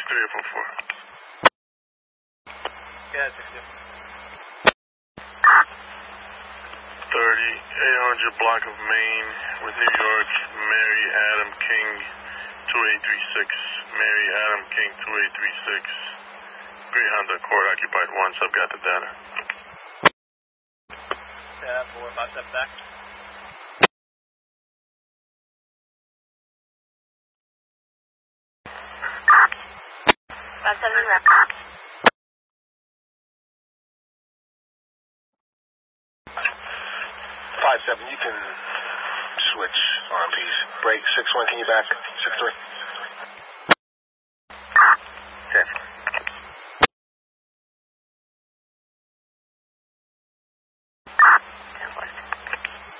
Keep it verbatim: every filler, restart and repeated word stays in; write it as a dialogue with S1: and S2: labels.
S1: three four four.
S2: Yeah, six two.
S1: thirty, eight hundred block of Main with New York, Mary Adam King, two eight three six. Mary Adam King, two eight three six. Grey Honda Accord occupied one, sub got the data.
S2: Yeah, four, five, seven back.
S3: Five seven rep.
S4: Five seven, you can switch R M Ps. Break six one, can you back six three?
S5: Ten.